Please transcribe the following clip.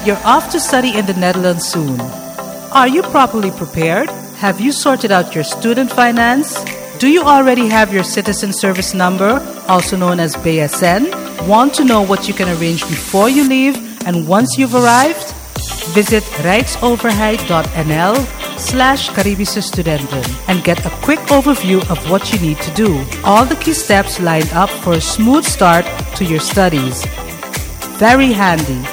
You're off to study in the Netherlands soon. Are you properly prepared? Have you sorted out your student finance? Do you already have your citizen service number, also known as BSN? Want to know what you can arrange before you leave and once you've arrived? Visit rijksoverheid.nl/Caribische Studenten and get a quick overview of what you need to do. All the key steps lined up for a smooth start to your studies. Very handy.